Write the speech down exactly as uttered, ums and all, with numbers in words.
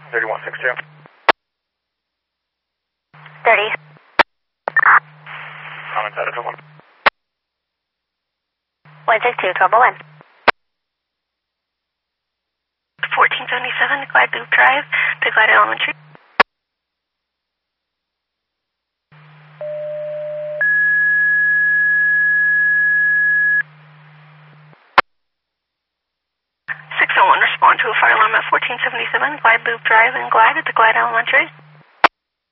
thirty-one sixty. thirty. Comments out of one. one six two, Trouble One. fourteen seventy-seven, Glide Loop Drive to Glide Elementary. six oh one, respond to a fire alarm at fourteen seventy-seven, Glide Loop Drive and Glide at the Glide Elementary.